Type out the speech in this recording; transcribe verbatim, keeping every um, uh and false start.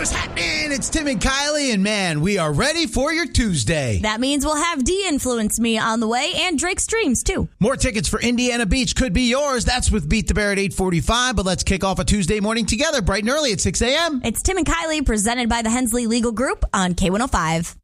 What's happening? It's Tim and Kylie, and man, we are ready for your Tuesday. That means we'll have De-Influence Me on the way, and Drake's Dreams, too. More tickets for Indiana Beach could be yours. That's with Beat the Bear at eight forty-five, but let's kick off a Tuesday morning together bright and early at six a.m. It's Tim and Kylie, presented by the Hensley Legal Group on K one oh five.